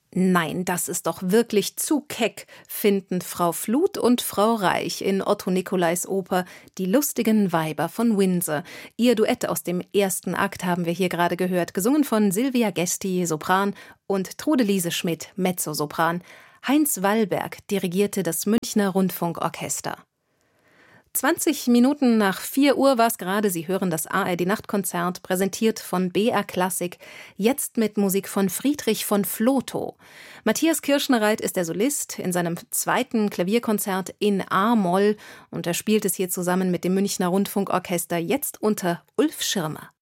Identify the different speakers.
Speaker 1: Nein, das ist doch wirklich zu keck, finden Frau Fluth und Frau Reich in Otto Nicolais Oper Die lustigen Weiber von Windsor. Ihr Duett aus dem ersten Akt haben wir hier gerade gehört, gesungen von Silvia Gesti, Sopran, und Trude Liese-Schmidt, Mezzosopran. Heinz Wallberg dirigierte das Münchner Rundfunkorchester. 20 Minuten nach 4 Uhr war es gerade. Sie hören das ARD-Nachtkonzert, präsentiert von BR Klassik, jetzt mit Musik von Friedrich von Flotow. Matthias Kirschnereit ist der Solist in seinem zweiten Klavierkonzert in A-Moll und er spielt es hier zusammen mit dem Münchner Rundfunkorchester, jetzt unter Ulf Schirmer.